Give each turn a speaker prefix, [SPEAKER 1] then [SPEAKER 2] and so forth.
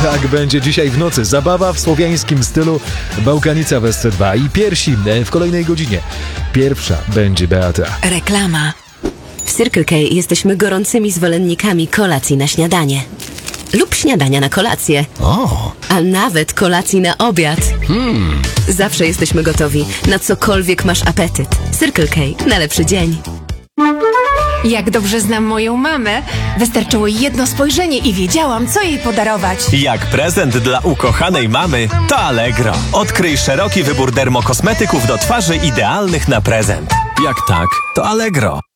[SPEAKER 1] Tak będzie dzisiaj w nocy. Zabawa w słowiańskim stylu Bałkanica w SC2 i piersi w kolejnej godzinie. Pierwsza będzie Beata.
[SPEAKER 2] Reklama. W Circle K jesteśmy gorącymi zwolennikami kolacji na śniadanie. Lub śniadania na kolację. A nawet kolacji na obiad. Zawsze jesteśmy gotowi na cokolwiek masz apetyt. Circle K na lepszy dzień.
[SPEAKER 3] Jak dobrze znam moją mamę, wystarczyło jedno spojrzenie i wiedziałam, co jej podarować.
[SPEAKER 4] Jak prezent dla ukochanej mamy, to Allegro. Odkryj szeroki wybór dermokosmetyków do twarzy idealnych na prezent. Jak tak, to Allegro.